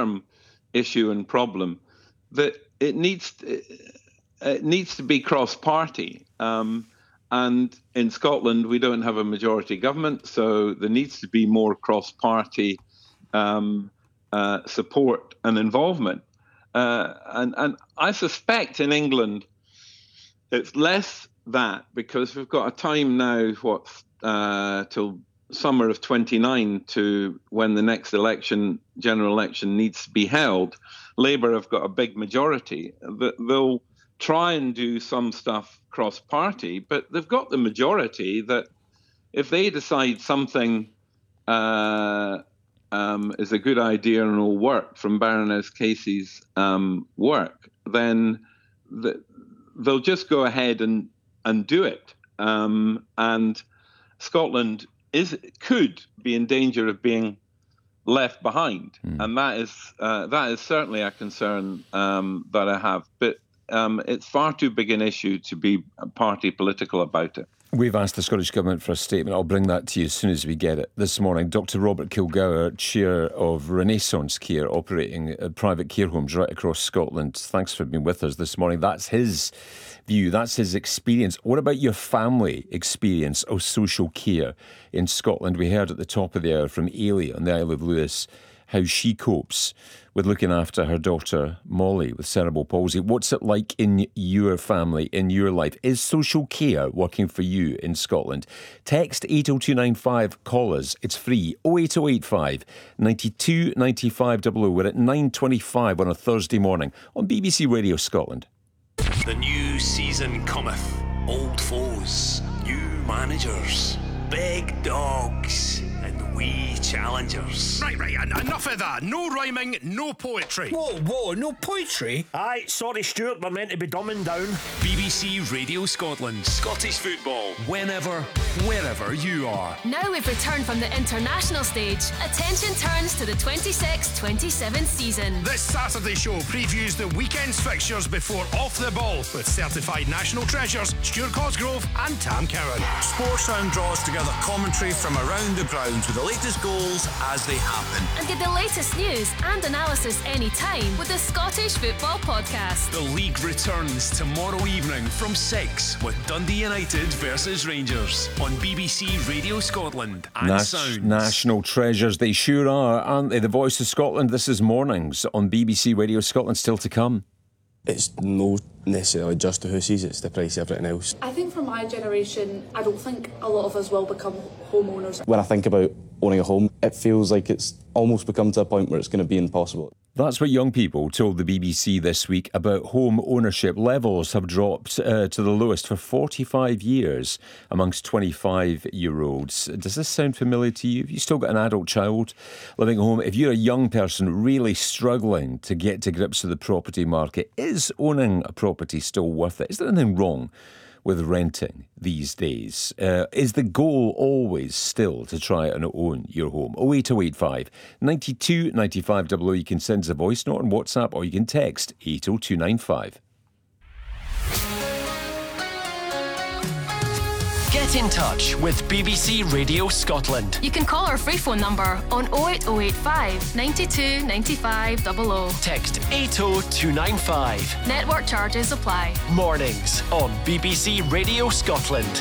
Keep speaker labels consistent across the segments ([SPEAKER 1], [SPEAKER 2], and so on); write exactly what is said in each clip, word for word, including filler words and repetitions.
[SPEAKER 1] long-term issue and problem, that it needs it needs to be cross-party. Um, and in Scotland, we don't have a majority government, so there needs to be more cross-party um, uh, support and involvement. Uh, and, and I suspect in England, it's less that, because we've got a time now, what, uh, till summer of twenty-nine to when the next election, general election, needs to be held. Labour have got a big majority. They'll try and do some stuff cross-party, but they've got the majority that if they decide something uh, um, is a good idea and will work from Baroness Casey's um, work, then the, they'll just go ahead and, and do it. Um, and Scotland is could be in danger of being left behind, mm. and that is uh, that is certainly a concern um, that I have. But um, it's far too big an issue to be party political about it.
[SPEAKER 2] We've asked the Scottish Government for a statement. I'll bring that to you as soon as we get it. This morning, Doctor Robert Kilgour, Chair of Renaissance Care, operating private care homes right across Scotland. Thanks for being with us this morning. That's his view. That's his experience. What about your family experience of social care in Scotland? We heard at the top of the hour from Ailey on the Isle of Lewis how she copes with looking after her daughter Molly with cerebral palsy. What's it like in your family, in your life? Is social care working for you in Scotland? Text eight oh two nine five, call us. It's free. oh eight oh eight five, nine two nine five double oh. We're at nine twenty-five on a Thursday morning on B B C Radio Scotland.
[SPEAKER 3] The new season cometh. Old foes, new managers, big dogs, and wee challengers.
[SPEAKER 4] Right, right, en- enough of that. No rhyming, no poetry.
[SPEAKER 5] Whoa, whoa, no poetry?
[SPEAKER 6] Aye, sorry Stuart, we're meant to be dumbing down.
[SPEAKER 3] B B C Radio Scotland. Scottish football. Whenever, wherever you are.
[SPEAKER 7] Now we've returned from the international stage. Attention turns to the twenty-six twenty-seven season.
[SPEAKER 4] This Saturday show previews the weekend's fixtures before Off the Ball with certified national treasures Stuart Cosgrove and Tam Cowan.
[SPEAKER 8] Sportsound draws together commentary from around the grounds with the latest goals as they happen.
[SPEAKER 7] And get the latest news and analysis anytime with the Scottish Football Podcast.
[SPEAKER 3] The league returns tomorrow evening from six with Dundee United versus Rangers on B B C Radio Scotland and
[SPEAKER 2] Nas-
[SPEAKER 3] Sounds.
[SPEAKER 2] National treasures, they sure are, aren't they? The Voice of Scotland, this is Mornings on B B C Radio Scotland, still to come.
[SPEAKER 9] It's no necessarily just who sees it, it's the price of everything else.
[SPEAKER 10] I think for my generation, I don't think a lot of us will become homeowners.
[SPEAKER 9] When I think about owning a home, it feels like it's almost become to a point where it's going to be impossible.
[SPEAKER 2] That's what young people told the B B C this week about home ownership. Levels have dropped uh, to the lowest for forty-five years amongst twenty-five-year-olds. Does this sound familiar to you? Have you still got an adult child living at home? If you're a young person really struggling to get to grips with the property market, is owning a property still worth it? Is there anything wrong with renting these days? Uh, is the goal always still to try and own your home? oh eight oh eight five, nine two nine five double oh. You can send us a voice note on WhatsApp or you can text eight oh two nine five.
[SPEAKER 3] Get in touch with B B C Radio Scotland.
[SPEAKER 7] You can call our free phone number on oh eight oh eight five, nine two nine five double oh.
[SPEAKER 3] Text eight oh two nine five.
[SPEAKER 7] Network charges apply.
[SPEAKER 3] Mornings on B B C Radio Scotland.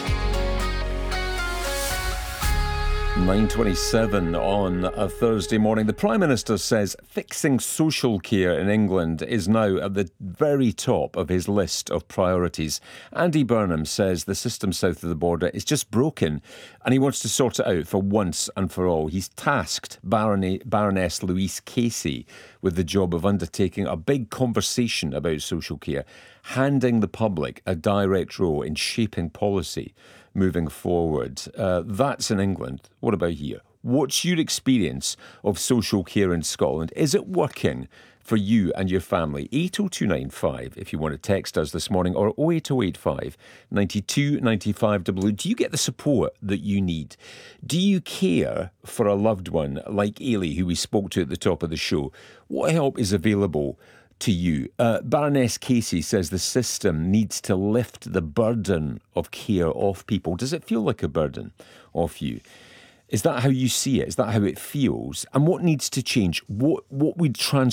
[SPEAKER 2] nine twenty-seven on a Thursday morning. The Prime Minister says fixing social care in England is now at the very top of his list of priorities. Andy Burnham says the system south of the border is just broken and he wants to sort it out for once and for all. He's tasked Baron- Baroness Louise Casey with the job of undertaking a big conversation about social care, handing the public a direct role in shaping policy moving forward. Uh, that's in England. What about here? What's your experience of social care in Scotland? Is it working for you and your family? eight oh two nine five if you want to text us this morning, or oh eight oh eight five, nine two nine five double oh. Do you get the support that you need? Do you care for a loved one like Ailey, who we spoke to at the top of the show? What help is available to you? Uh, Baroness Casey says the system needs to lift the burden of care off people. Does it feel like a burden off you? Is that how you see it? Is that how it feels? And what needs to change? What what would trans